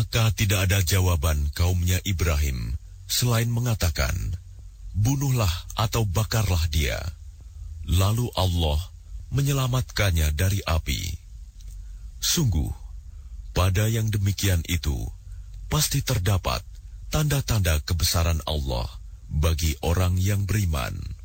Maka tidak ada jawaban kaumnya Ibrahim selain mengatakan, bunuhlah atau bakarlah dia. Lalu Allah menyelamatkannya dari api. Sungguh, pada yang demikian itu, pasti terdapat tanda-tanda kebesaran Allah bagi orang yang beriman.